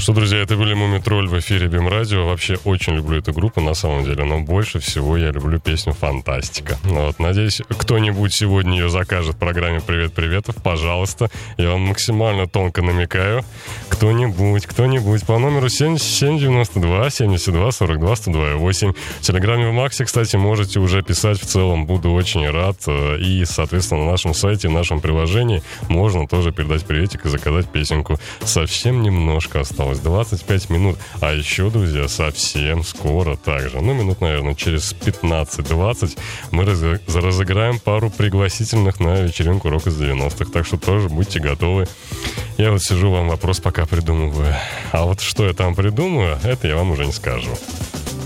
Что, друзья, это были Мумий Тролль в эфире БИМ Радио. Вообще очень люблю эту группу на самом деле, но больше всего я люблю песню «Фантастика». Вот, надеюсь, кто-нибудь сегодня ее закажет в программе «Привет, приветов». Пожалуйста, я вам максимально тонко намекаю. Кто-нибудь по номеру 7792 72 42 102.8. В Телеграме в Максе, кстати, можете уже писать в целом. Буду очень рад. И, соответственно, на нашем сайте, в нашем приложении можно тоже передать приветик и заказать песенку. Совсем немножко осталось. 25 минут. А еще, друзья, совсем скоро также. Минут, наверное, через 15-20 мы разыграем пару пригласительных на вечеринку рока из 90-х. Так что тоже будьте готовы. Я вот сижу, вам вопрос пока придумываю. А вот что я там придумаю, это я вам уже не скажу.